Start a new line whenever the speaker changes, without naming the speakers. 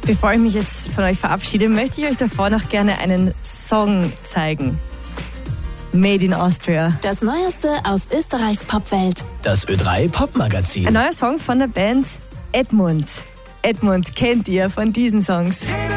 Bevor ich mich jetzt von euch verabschiede, möchte ich euch davor noch gerne einen Song zeigen. Made in Austria.
Das Neueste aus Österreichs Popwelt.
Das Ö3 Popmagazin.
Ein neuer Song von der Band Edmund. Edmund kennt ihr von diesen Songs.